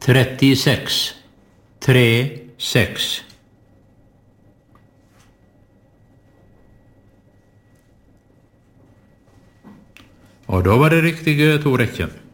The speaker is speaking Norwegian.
36, 36. Og da var det riktige to rekken.